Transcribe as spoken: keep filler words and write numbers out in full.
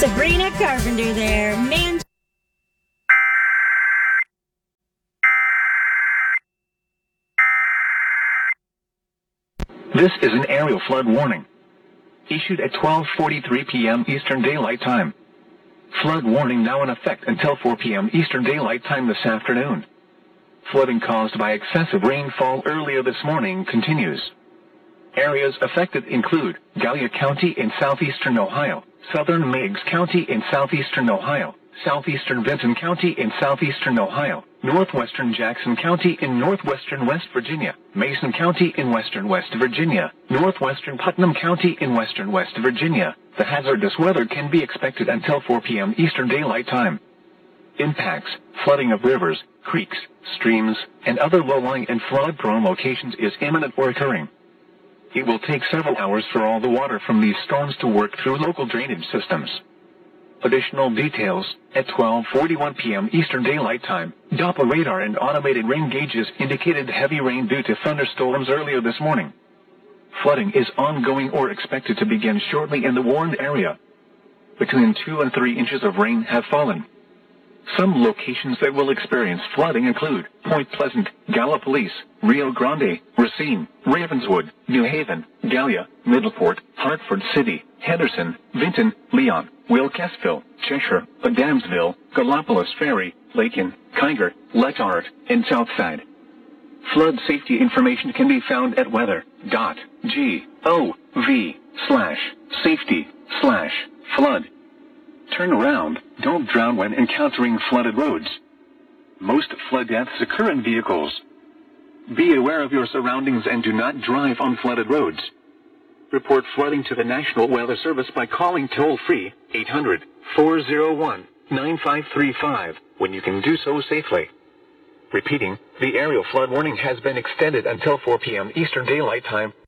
Sabrina Carpenter there. Man. This is an aerial flood warning. Issued at twelve forty-three p m Eastern Daylight Time. Flood warning now in effect until four p m Eastern Daylight Time this afternoon. Flooding caused by excessive rainfall earlier this morning continues. Areas affected include Gallia County in southeastern Ohio, southern Meigs County in southeastern Ohio, southeastern Vinton County in southeastern Ohio, northwestern Jackson County in northwestern West Virginia, Mason County in western West Virginia, northwestern Putnam County in western West Virginia. The hazardous weather can be expected until four p m Eastern Daylight Time. Impacts: flooding of rivers, creeks, streams, and other low-lying and flood-prone locations is imminent or occurring. It will take several hours for all the water from these storms to work through local drainage systems. Additional details: at twelve forty-one p m Eastern Daylight Time, Doppler radar and automated rain gauges indicated heavy rain due to thunderstorms earlier this morning. Flooding is ongoing or expected to begin shortly in the warned area. Between two and three inches of rain have fallen. Some locations that will experience flooding include Point Pleasant, Gallipolis, Rio Grande, Racine, Ravenswood, New Haven, Gallia, Middleport, Hartford City, Henderson, Vinton, Leon, Wilkesville, Cheshire, Adamsville, Gallipolis Ferry, Lakin, Kiger, Letart, and Southside. Flood safety information can be found at weather dot gov slash safety slash flood. Turn around, don't drown when encountering flooded roads. Most flood deaths occur in vehicles. Be aware of your surroundings and do not drive on flooded roads. Report flooding to the National Weather Service by calling toll-free eight hundred, four oh one, nine five three five when you can do so safely. Repeating, the aerial flood warning has been extended until four p m Eastern Daylight Time